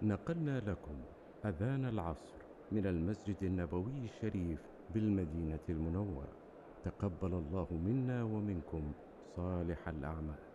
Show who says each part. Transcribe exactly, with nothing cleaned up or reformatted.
Speaker 1: نقلنا لكم أذان العصر من المسجد النبوي الشريف بالمدينة المنورة. تقبل الله منا ومنكم صالح الأعمال.